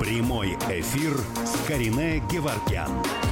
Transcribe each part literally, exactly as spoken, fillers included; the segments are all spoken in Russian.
Прямой эфир с Каринэ Геворгян.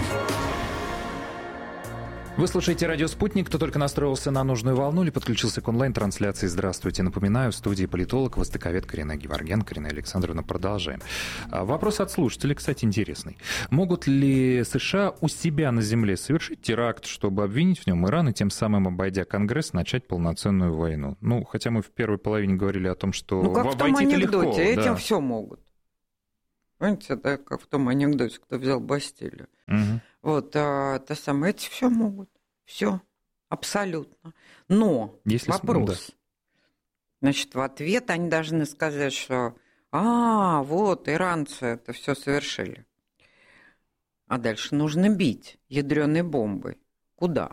Вы слушаете «Радио Спутник». Кто только настроился на нужную волну или подключился к онлайн-трансляции, здравствуйте. Напоминаю, в студии политолог, востоковед Каринэ Геворгян. Каринэ Александровна, продолжаем. Вопрос от слушателя, кстати, интересный. Могут ли США у себя на земле совершить теракт, чтобы обвинить в нем Иран и тем самым, обойдя Конгресс, начать полноценную войну? Ну, хотя мы в первой половине говорили о том, что ну, как в том войти-то анекдоте, легко. этим Да. все могут. Понимаете, да, как в том анекдоте, кто взял Бастилию. Угу. Вот, а, то самое, эти все могут. Все, абсолютно. Но Если вопрос. Да. Значит, в ответ они должны сказать, что а, вот, иранцы это все совершили. А дальше нужно бить ядреной бомбой. Куда?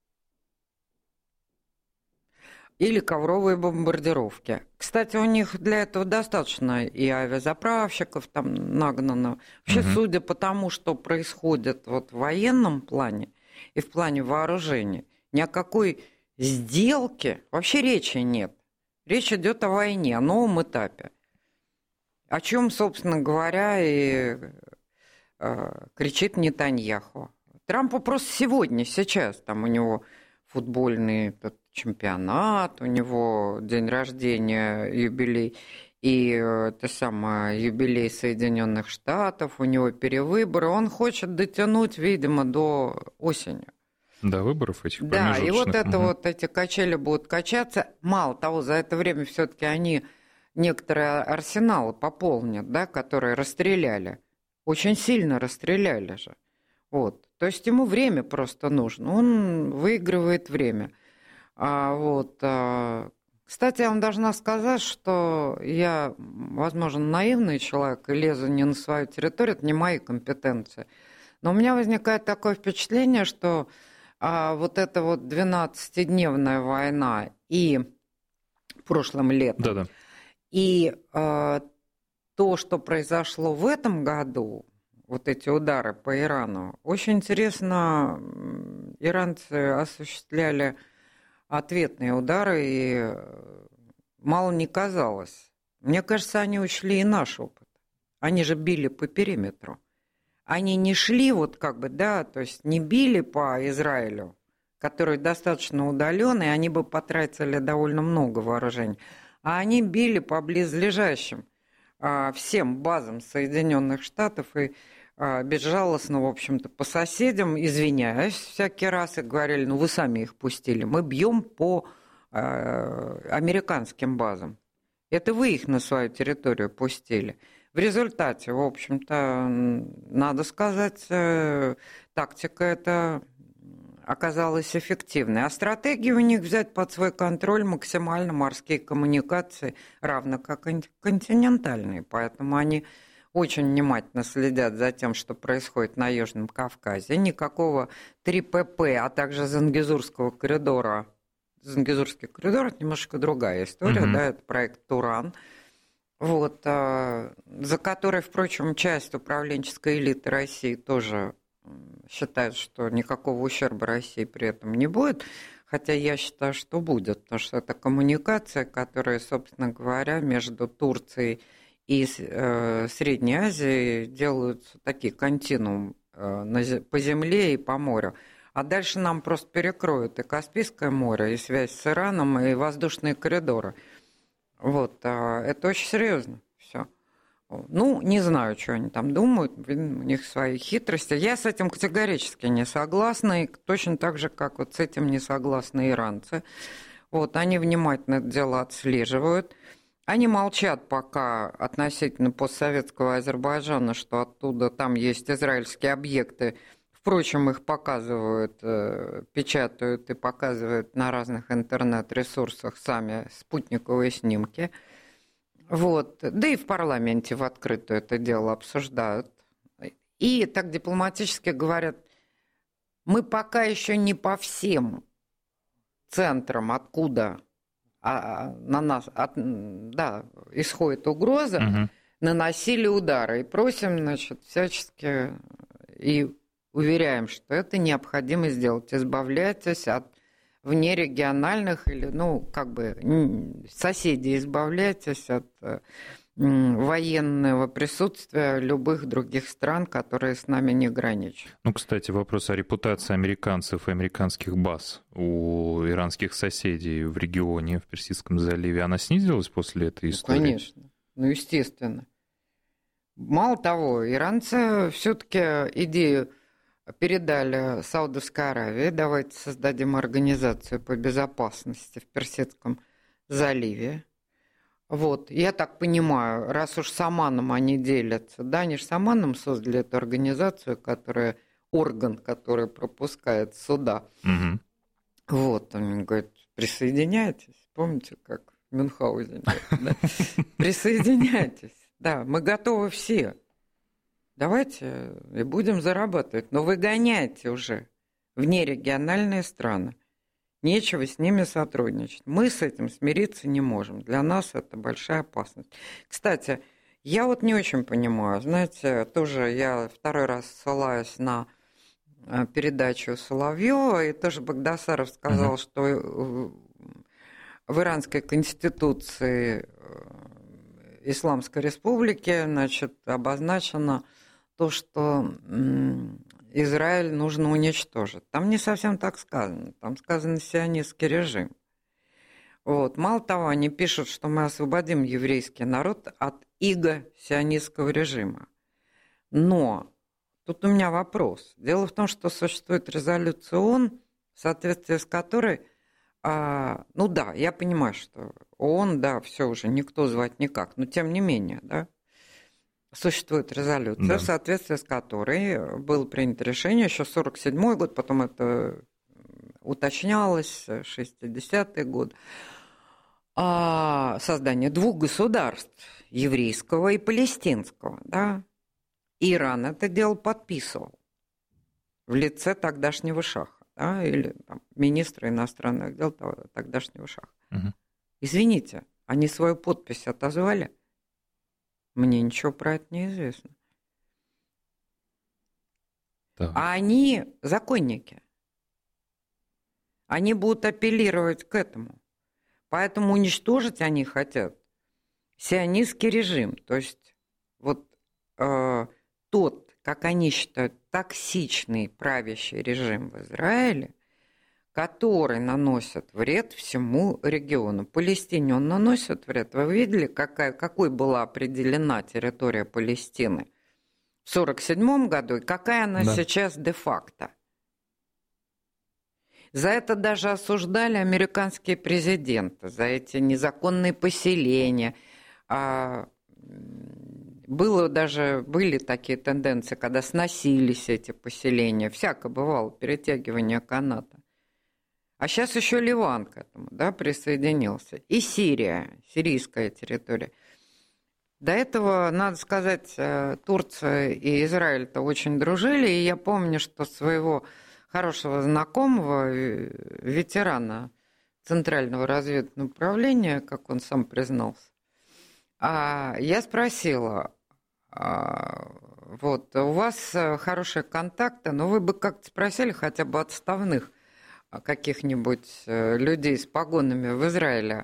Или ковровые бомбардировки. Кстати, у них для этого достаточно и авиазаправщиков там нагнано. Вообще, угу. судя по тому, что происходит вот в военном плане и в плане вооружения, ни о какой сделке вообще речи нет. Речь идет о войне, о новом этапе. О чем, собственно говоря, и э, кричит Нетаньяху. Трампу просто сегодня, сейчас, там у него футбольный этот чемпионат, у него день рождения, юбилей, и это самое, юбилей Соединенных Штатов, у него перевыборы, он хочет дотянуть, видимо, до осени. До выборов этих Да, и вот это угу. вот, эти качели будут качаться. Мало того, за это время все-таки они некоторые арсеналы пополнят, да, которые расстреляли. Очень сильно расстреляли же. Вот. То есть ему время просто нужно. Он выигрывает время. А вот, а... Кстати, я вам должна сказать, что я, возможно, наивный человек и лезу не на свою территорию, это не мои компетенции. Но у меня возникает такое впечатление, что а, вот эта вот двенадцатидневная война и прошлым летом, Да-да. и а, то, что произошло в этом году, вот эти удары по Ирану, очень интересно, иранцы осуществляли ответные удары, и мало не казалось. Мне кажется, они учли и наш опыт. Они же били по периметру. Они не шли вот как бы, да, то есть не били по Израилю, который достаточно удален, и они бы потратили довольно много вооружений, а они били по близлежащим а, всем базам Соединенных Штатов и безжалостно, в общем-то, по соседям, извиняясь всякий раз, и говорили, ну вы сами их пустили, мы бьем по э, американским базам. Это вы их на свою территорию пустили. В результате, в общем-то, надо сказать, э, тактика эта оказалась эффективной. А стратегия у них взять под свой контроль максимально морские коммуникации, равно как и континентальные, поэтому они очень внимательно следят за тем, что происходит на Южном Кавказе. Никакого три пэ пэ, а также Зангезурского коридора. Зангезурский коридор – это немножко другая история, mm-hmm. да, это проект «Туран», вот, за который, впрочем, часть управленческой элиты России тоже считает, что никакого ущерба России при этом не будет, хотя я считаю, что будет, потому что это коммуникация, которая, собственно говоря, между Турцией и Средней Азии делаются такие континуум по земле и по морю. А дальше нам просто перекроют и Каспийское море, и связь с Ираном, и воздушные коридоры. Вот, это очень серьезно все. Ну, не знаю, что они там думают, у них свои хитрости. Я с этим категорически не согласна, и точно так же, как вот с этим не согласны иранцы. Вот, они внимательно это дело отслеживают. Они молчат пока относительно постсоветского Азербайджана, что оттуда там есть израильские объекты. Впрочем, их показывают, печатают и показывают на разных интернет-ресурсах сами спутниковые снимки. Вот. Да и в парламенте в открытую это дело обсуждают. И так дипломатически говорят, мы пока еще не по всем центрам, откуда а на нас от, да, исходит угроза, угу. наносили удары. И просим, значит, всячески и уверяем, что это необходимо сделать. Избавляйтесь от внерегиональных или, ну, как бы, соседей, избавляйтесь от военного присутствия любых других стран, которые с нами не граничат. Ну, кстати, вопрос о репутации американцев и американских баз у иранских соседей в регионе, в Персидском заливе, она снизилась после этой истории? Ну, конечно, ну, естественно. Мало того, иранцы все-таки идею передали Саудовской Аравии, давайте создадим организацию по безопасности в Персидском заливе. Вот, я так понимаю, раз уж с Оманом они делятся, да, они же с Оманом создали эту организацию, которая, орган, который пропускает суда. Угу. Вот, они говорят, присоединяйтесь, помните, как в Мюнхгаузене, да? Присоединяйтесь, да, мы готовы все. Давайте и будем зарабатывать, но выгоняйте уже в нерегиональные страны. Нечего с ними сотрудничать. Мы с этим смириться не можем. Для нас это большая опасность. Кстати, я вот не очень понимаю. Знаете, тоже я второй раз ссылаюсь на передачу Соловьева, и тоже Багдасаров сказал, uh-huh. что в иранской конституции Исламской Республики, значит, обозначено то, что Израиль нужно уничтожить. Там не совсем так сказано. Там сказано сионистский режим. Вот. Мало того, они пишут, что мы освободим еврейский народ от иго сионистского режима. Но тут у меня вопрос. Дело в том, что существует резолюция ООН, в соответствии с которой, а, ну да, я понимаю, что ООН, да, все уже никто звать никак, но тем не менее, да, существует резолюция, да. В соответствии с которой было принято решение еще сорок седьмой год, потом это уточнялось, шестидесятый год, создание двух государств, еврейского и палестинского. Да? Иран это дело подписывал в лице тогдашнего шаха, да, или там, министра иностранных дел тогдашнего шаха. Угу. Извините, они свою подпись отозвали? Мне ничего про это не известно. Так. А они законники. Они будут апеллировать к этому. Поэтому уничтожить они хотят сионистский режим. То есть вот э, тот, как они считают, токсичный правящий режим в Израиле, который наносит вред всему региону. Палестине он наносит вред. Вы видели, какая, какой была определена территория Палестины в сорок седьмом году и какая она да. сейчас де-факто? За это даже осуждали американские президенты, за эти незаконные поселения. Было даже, были такие тенденции, когда сносились эти поселения. Всяко бывало, перетягивание каната. А сейчас еще Ливан к этому, да, присоединился. И Сирия, сирийская территория. До этого, надо сказать, Турция и Израиль-то очень дружили. И я помню, что своего хорошего знакомого, ветерана Центрального разведывательного управления, как он сам признался, я спросила, вот, у вас хорошие контакты, но вы бы как-то спросили хотя бы отставных каких-нибудь людей с погонами в Израиле,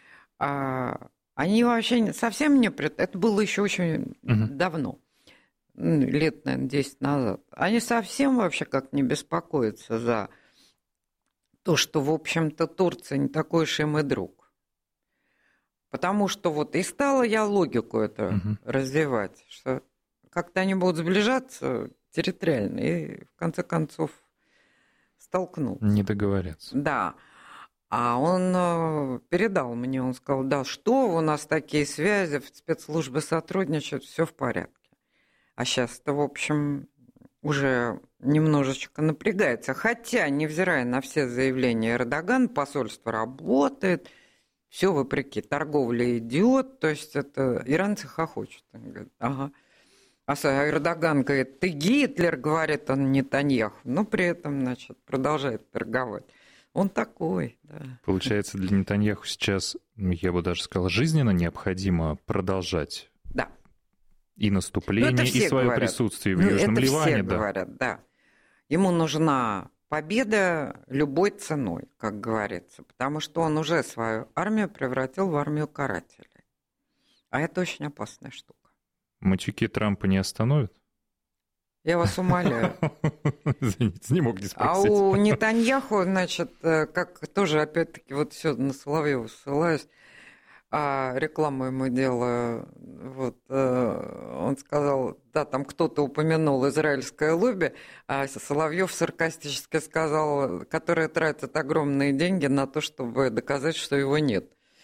они вообще совсем не... Это было еще очень угу. давно, лет, наверное, десять назад. Они совсем вообще как не беспокоятся за то, что, в общем-то, Турция не такой уж им и друг. Потому что вот и стала я логику это угу. развивать, что как-то они будут сближаться территориально и, в конце концов, столкнуться. Не договорятся. Да. А он передал мне, он сказал, да, что у нас такие связи, спецслужбы сотрудничают, все в порядке. А сейчас-то, в общем, уже немножечко напрягается. Хотя, невзирая на все заявления Эрдогана, посольство работает, все вопреки, торговля идет, то есть это иранцы хохочут. Они говорят, ага. А Эрдоган говорит, ты Гитлер, говорит он Нетаньяху, но при этом, значит, продолжает торговать. Он такой, да. Получается, для Нетаньяху сейчас, я бы даже сказал, жизненно необходимо продолжать да. и наступление, и свое говорят. присутствие в ну, Южном это Ливане. Все да. говорят, да. Ему нужна победа любой ценой, как говорится, потому что он уже свою армию превратил в армию карателей. А это очень опасная штука. Матюки Трампа не остановят? Я вас умоляю. Извините, не мог не спросить. А у Нетаньяху, значит, как тоже, опять-таки, вот все на Соловьева ссылаюсь, а рекламу ему делаю, вот, он сказал, да, там кто-то упомянул израильское лобби, а Соловьев саркастически сказал, которое тратит огромные деньги на то, чтобы доказать, что его нет.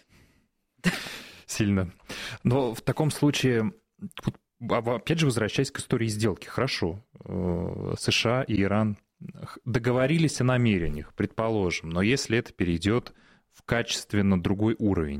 Сильно. Но в таком случае, опять же, возвращаясь к истории сделки, хорошо, США и Иран договорились о намерениях, предположим, но если это перейдет в качественно другой уровень,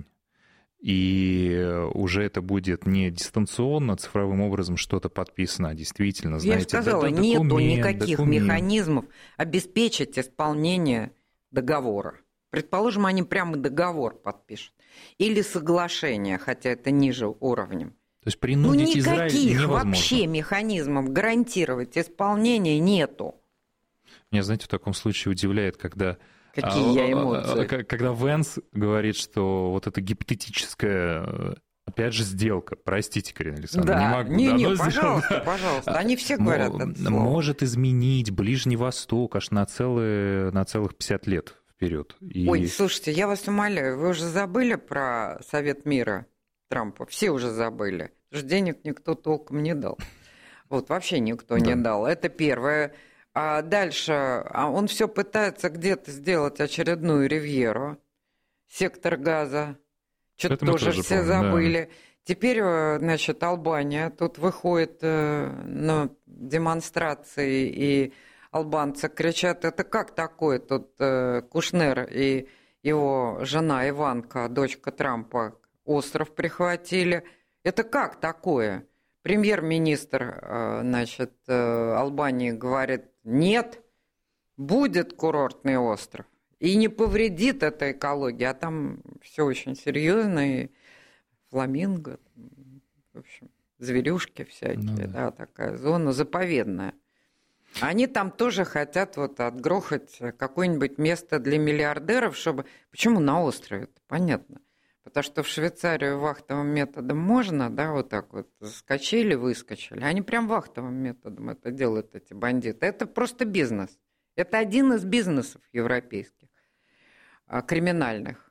и уже это будет не дистанционно, цифровым образом что-то подписано, а действительно, знаете... Я же сказала, да, да, нету документ, никаких документ. механизмов обеспечить исполнение договора. Предположим, они прямо договор подпишут. Или соглашение, хотя это ниже уровнем. То есть принудить ну, Израиль невозможно. Никаких вообще механизмов гарантировать исполнение нету. Меня, знаете, в таком случае удивляет, когда... Какие я эмоции. Когда Венс говорит, что вот эта гипотетическая, опять же, сделка, простите, Карина Александровна, да. не могу. Не, да, не, но пожалуйста, сделка, пожалуйста, они все говорят это слово. Может изменить Ближний Восток аж на, целые, на целых пятьдесят лет вперед. И... Ой, слушайте, я вас умоляю, вы уже забыли про Совет мира Трампа? Все уже забыли. Потому что денег никто толком не дал. Вот, вообще никто да. не дал. Это первое. А дальше он все пытается где-то сделать очередную ривьеру, сектор газа. Что-то тоже, тоже все помню, забыли. Да. Теперь, значит, Албания тут выходит на демонстрации, и албанцы кричат, это как такое? Тут Кушнер и его жена Иванка, дочка Трампа, остров прихватили. Это как такое? Премьер-министр, значит, Албании говорит, нет, будет курортный остров. И не повредит этой экологии. А там все очень серьезно. И фламинго, в общем, зверюшки всякие, ну, да, такая зона заповедная. Они там тоже хотят вот отгрохать какое-нибудь место для миллиардеров, чтобы... Почему на острове? Понятно. Потому что в Швейцарию вахтовым методом можно, да, вот так вот, заскочили, выскочили. Они прям вахтовым методом это делают, эти бандиты. Это просто бизнес. Это один из бизнесов европейских, криминальных.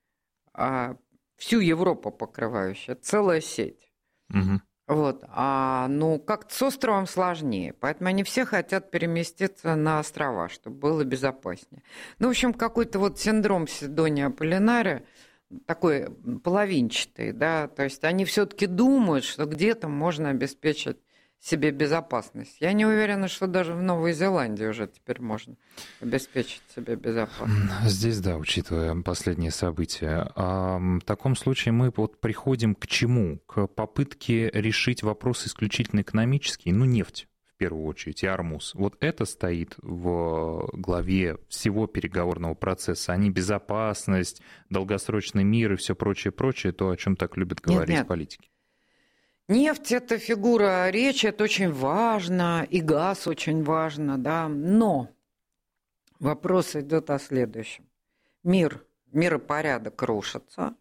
Всю Европу покрывающая, целая сеть. Угу. Вот. А, ну, как-то с островом сложнее. Поэтому они все хотят переместиться на острова, чтобы было безопаснее. Ну, в общем, какой-то вот синдром Сидония Аполлинария, такой половинчатый, да, то есть они все-таки думают, что где-то можно обеспечить себе безопасность. Я не уверена, что даже в Новой Зеландии уже теперь можно обеспечить себе безопасность. Здесь, да, учитывая последние события. А в таком случае мы вот приходим к чему? К попытке решить вопрос исключительно экономический, ну, нефть. В первую очередь, и Ормуз. Вот это стоит в главе всего переговорного процесса, а не безопасность, долгосрочный мир и все прочее, прочее, то, о чем так любят говорить нет, нет. политики. Нефть – это фигура речи, это очень важно, и газ очень важно, да, но вопрос идет о следующем. Мир, миропорядок рушится,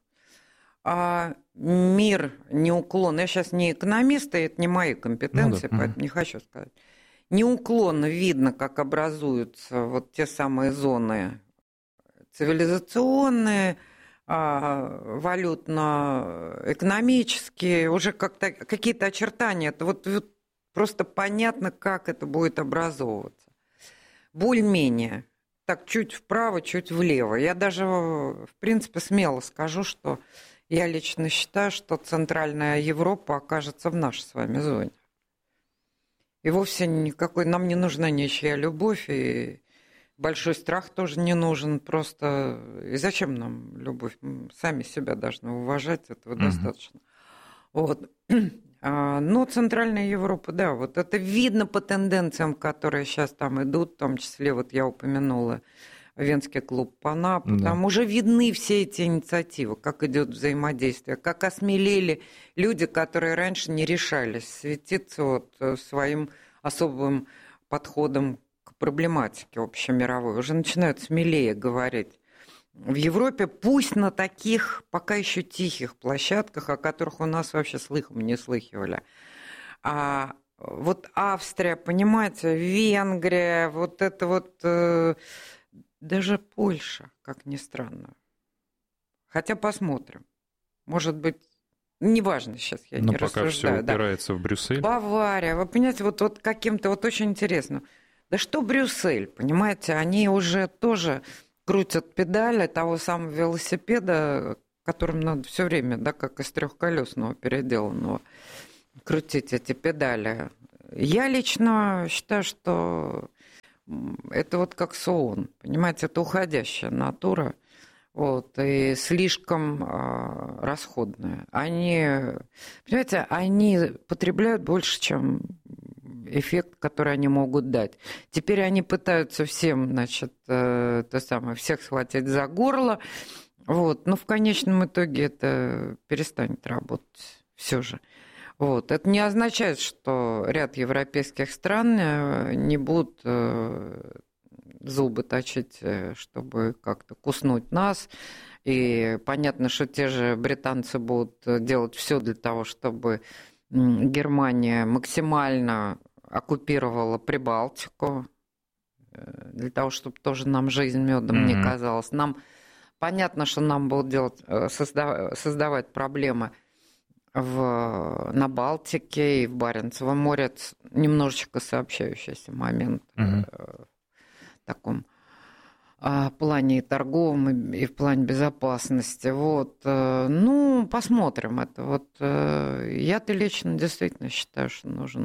а мир неуклонно, я сейчас не экономист, и это не мои компетенции, ну, да. поэтому не хочу сказать, неуклонно видно, как образуются вот те самые зоны цивилизационные, валютно-экономические, уже как-то какие-то очертания, это вот, вот просто понятно, как это будет образовываться. Более-менее, так чуть вправо, чуть влево. Я даже, в принципе, смело скажу, что я лично считаю, что Центральная Европа окажется в нашей с вами зоне. И вовсе никакой, нам не нужна ничья любовь, и большой страх тоже не нужен. Просто и зачем нам любовь? Мы сами себя должны уважать, этого mm-hmm. достаточно. Вот. Но Центральная Европа, да, вот это видно по тенденциям, которые сейчас там идут, в том числе, вот я упомянула Венский клуб ПАНАП, да. Там уже видны все эти инициативы, как идет взаимодействие, как осмелели люди, которые раньше не решались светиться вот своим особым подходом к проблематике общемировой, уже начинают смелее говорить в Европе, пусть на таких пока еще тихих площадках, о которых у нас вообще слыхом не слыхивали. А вот Австрия, понимаете, Венгрия, вот это вот, э, даже Польша, как ни странно. Хотя посмотрим. Может быть, неважно сейчас, я Но не пока рассуждаю. все упирается да. в Брюссель. Бавария, вы понимаете, вот, вот каким-то, вот очень интересно. Да что Брюссель, понимаете, они уже тоже крутят педали того самого велосипеда, которым надо все время, да, как из трехколесного переделанного, крутить эти педали. Я лично считаю, что это вот как СООН, понимаете, это уходящая натура, вот, и слишком э, расходная. Они, понимаете, они потребляют больше, чем эффект, который они могут дать. Теперь они пытаются всем, значит, э, то самое, всех схватить за горло, вот, но в конечном итоге это перестанет работать все же. Вот. Это не означает, что ряд европейских стран не будут зубы точить, чтобы как-то куснуть нас. И понятно, что те же британцы будут делать все для того, чтобы Германия максимально оккупировала Прибалтику, для того, чтобы тоже нам жизнь медом mm-hmm. не казалась. Нам понятно, что нам будут делать, создав, создавать проблемы в, на Балтике и в Баренцевом море. Это немножечко сообщающийся момент mm-hmm. в таком в плане и торговом, и в плане безопасности. Вот. Ну, посмотрим это. Вот. Я-то лично действительно считаю, что нужно.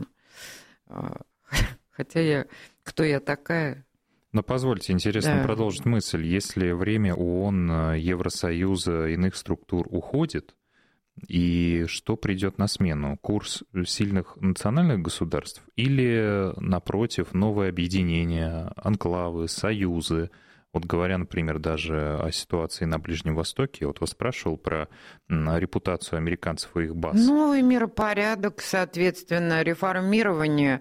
Хотя я... Кто я такая? Но позвольте, интересно да. продолжить мысль. Если время ООН, Евросоюза, иных структур уходит, и что придет на смену? Курс сильных национальных государств или, напротив, новое объединение, анклавы, союзы? Вот говоря, например, даже о ситуации на Ближнем Востоке, я вот вас спрашивал про репутацию американцев и их баз. Новый миропорядок, соответственно, реформирование,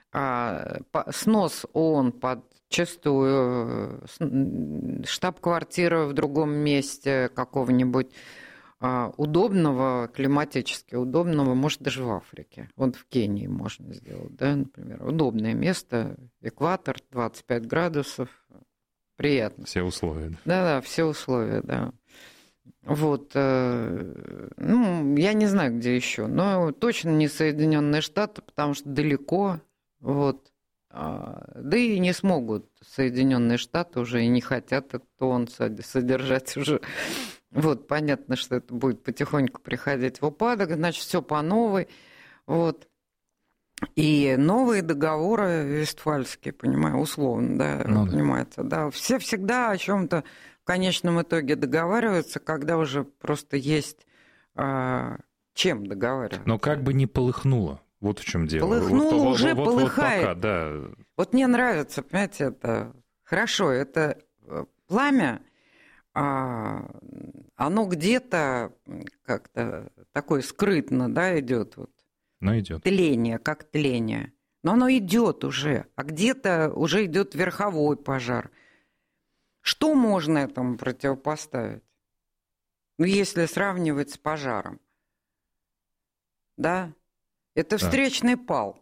снос ООН под чистую, штаб-квартира в другом месте какого-нибудь удобного, климатически удобного, может, даже в Африке. Вот в Кении можно сделать, да, например. Удобное место, экватор, двадцать пять градусов, приятно. Все условия. Да-да, все условия, да. Вот, ну, я не знаю, где еще, но точно не Соединенные Штаты, потому что далеко, вот. Да и не смогут Соединенные Штаты уже и не хотят этот ООН содержать уже. Вот, понятно, что это будет потихоньку приходить в упадок, значит, все по новой. Вот. И новые договоры вестфальские, понимаю, условно, да, ну, понимаете, да. Все всегда о чем-то в конечном итоге договариваются, когда уже просто есть а, чем договариваться. Но как бы не полыхнуло. Вот в чем дело. Полыхнуло, вот, уже вот, полыхает. Вот, пока, да. Вот мне нравится, понимаете, это хорошо, это пламя, оно где-то как-то такое скрытно, да, идет. Вот. Но идет. Тление, как тление. Но оно идет уже, а где-то уже идет верховой пожар. Что можно этому противопоставить? Ну, если сравнивать с пожаром. Да? Это встречный да. пал.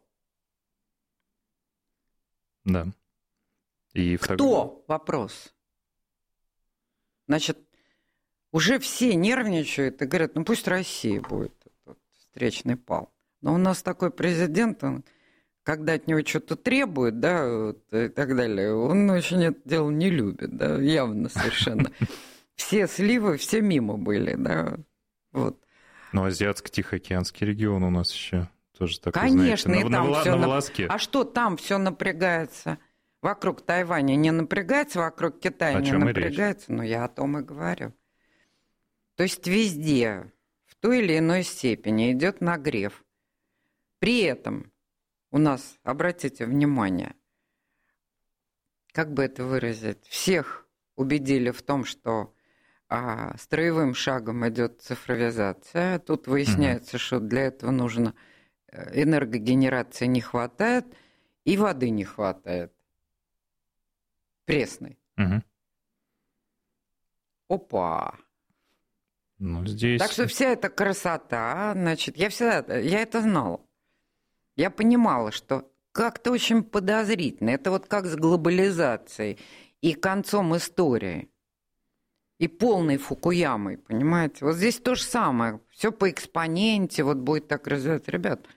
Да. И Кто? В... Вопрос. Значит, уже все нервничают и говорят, ну пусть Россия будет этот встречный пал. Но у нас такой президент, он, когда от него что-то требует, да, вот, и так далее, он очень это дело не любит, да, явно совершенно. Все сливы, все мимо были, да, вот. Ну, Азиатско-Тихоокеанский регион у нас еще тоже такой, конечно, знаете, и на, там на, все на волоске. А что там все напрягается? Вокруг Тайваня не напрягается, вокруг Китая о не напрягается. Ну, я о том и говорю. То есть везде, в той или иной степени идет нагрев. При этом у нас, обратите внимание, как бы это выразить, всех убедили в том, что а, строевым шагом идет цифровизация. Тут выясняется, угу. что для этого нужно энергогенерации не хватает и воды не хватает. Пресной. Угу. опа. Ну, здесь... Так что вся эта красота, значит, я всегда, я это знала. Я понимала, что как-то очень подозрительно. Это вот как с глобализацией и концом истории. И полной Фукуямой, понимаете? Вот здесь то же самое. Все по экспоненте, вот будет так развиваться. Ребят,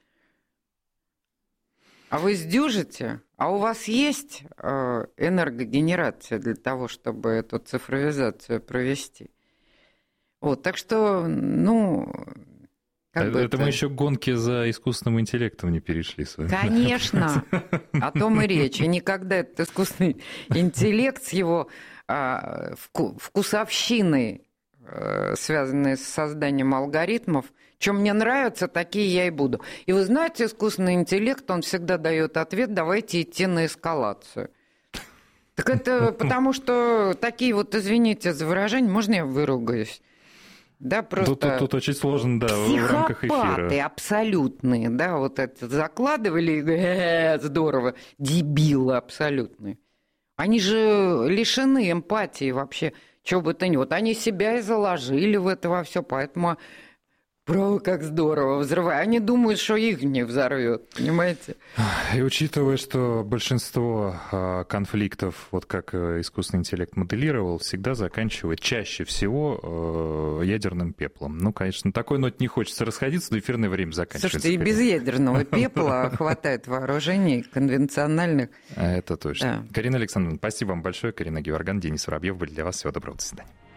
а вы сдюжите? А у вас есть э, энергогенерация для того, чтобы эту цифровизацию провести? Вот, так что, ну... Как это, это мы еще гонки за искусственным интеллектом не перешли с вами. Конечно, о том и речь. И никогда этот искусственный интеллект с его а, вкусовщиной, а, связанной с созданием алгоритмов, что мне нравится, такие я и буду. И вы знаете, искусственный интеллект, он всегда дает ответ: давайте идти на эскалацию. Так это потому, что такие вот, извините за выражение, можно я выругаюсь? Да, просто тут, тут, тут очень сложно, да, в рамках эфира. Психопаты абсолютные, да, вот это закладывали, э-э, здорово, дебилы абсолютные. Они же лишены эмпатии вообще, чего бы то ни. Вот они себя и заложили в это во все, поэтому... Право, как здорово, взрывай. Они думают, что их не взорвет, понимаете? И учитывая, что большинство конфликтов, вот как искусственный интеллект моделировал, всегда заканчивает чаще всего ядерным пеплом. Ну, конечно, на такой ноте не хочется расходиться, но эфирное время заканчивается. Слушайте, и без ядерного пепла хватает вооружений конвенциональных. Это точно. Да. Карина Александровна, спасибо вам большое. Карина Геворгян, Денис Воробьев были для вас. Всего доброго, до свидания.